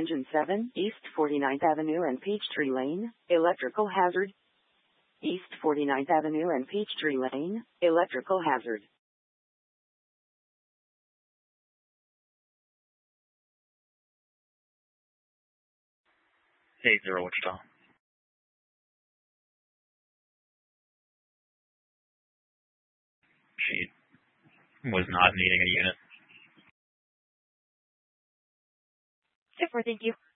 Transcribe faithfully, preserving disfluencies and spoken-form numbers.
Engine seven, East forty-ninth Avenue and Peachtree Lane, electrical hazard. East forty-ninth Avenue and Peachtree Lane, electrical hazard. Eight zero Wichita. She was not needing a unit. ten four, thank you.